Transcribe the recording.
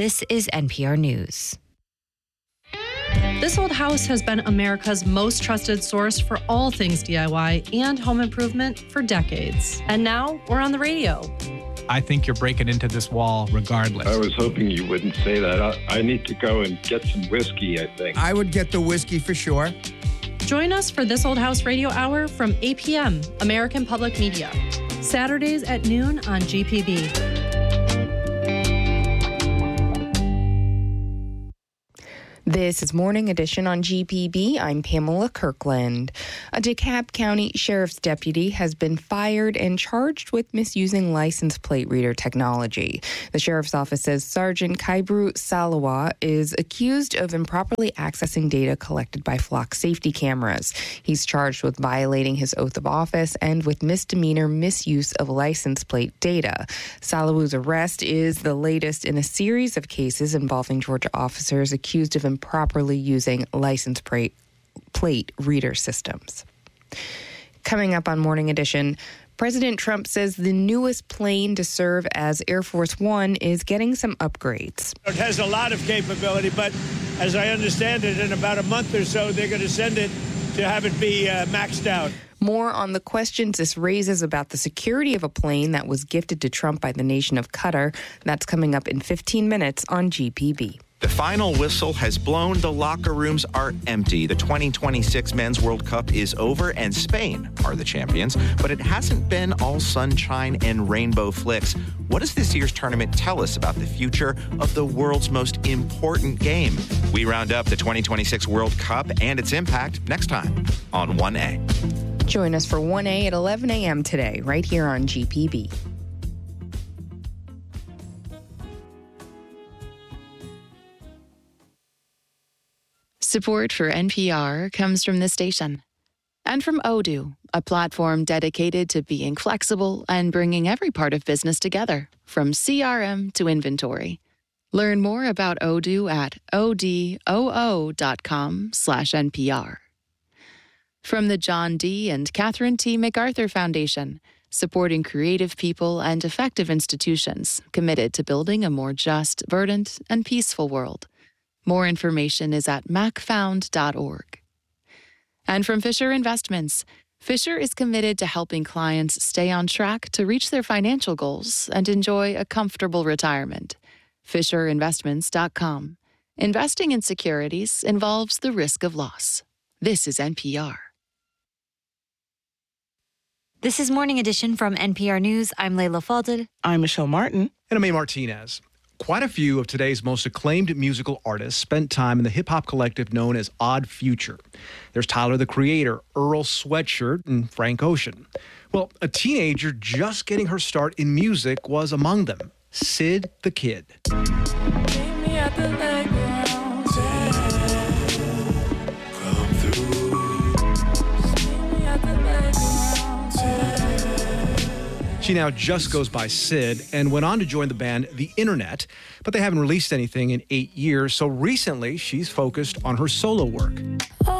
This is NPR News. This Old House has been America's most trusted source for all things DIY and home improvement for decades. And now we're on the radio. I think you're breaking into this wall regardless. I was hoping you wouldn't say that. I need to go and get some whiskey, I think. I would get the whiskey for sure. Join us for This Old House Radio Hour from 8 p.m. American Public Media. Saturdays at noon on GPB. This is Morning Edition on GPB. I'm Pamela Kirkland. A DeKalb County Sheriff's deputy has been fired and charged with misusing license plate reader technology. The Sheriff's Office says Sergeant Kaibru Salawa is accused of improperly accessing data collected by flock safety cameras. He's charged with violating his oath of office and with misdemeanor misuse of license plate data. Salawu's arrest is the latest in a series of cases involving Georgia officers accused of improperly using license plate reader systems. Coming up on Morning Edition, President Trump says the newest plane to serve as Air Force One is getting some upgrades. It has a lot of capability, but as I understand it, in about a month or so, they're going to send it to have it be maxed out. More on the questions this raises about the security of a plane that was gifted to Trump by the nation of Qatar. That's coming up in 15 minutes on GPB. The final whistle has blown. The locker rooms are empty. The 2026 Men's World Cup is over, and Spain are the champions. But it hasn't been all sunshine and rainbow flicks. What does this year's tournament tell us about the future of the world's most important game? We round up the 2026 World Cup and its impact next time on 1A. Join us for 1A at 11 a.m. today, right here on GPB. Support for NPR comes from this station and from Odoo, a platform dedicated to being flexible and bringing every part of business together, from CRM to inventory. Learn more about Odoo at odoo.com/NPR. From the John D. and Catherine T. MacArthur Foundation, supporting creative people and effective institutions committed to building a more just, verdant, and peaceful world. More information is at macfound.org. And from Fisher Investments, Fisher is committed to helping clients stay on track to reach their financial goals and enjoy a comfortable retirement. FisherInvestments.com. Investing in securities involves the risk of loss. This is NPR. This is Morning Edition from NPR News. I'm Layla Fadel. I'm Michelle Martin. And I'm A. Martinez. Quite a few of today's most acclaimed musical artists spent time in the hip-hop collective known as Odd Future. There's Tyler, the Creator, Earl Sweatshirt, and Frank Ocean. Well, a teenager just getting her start in music was among them, Syd the Kid. Meet me at the playground, come through. Meet me at the playground, She now just goes by Syd and went on to join the band The Internet, but they haven't released anything in 8 years, so recently she's focused on her solo work.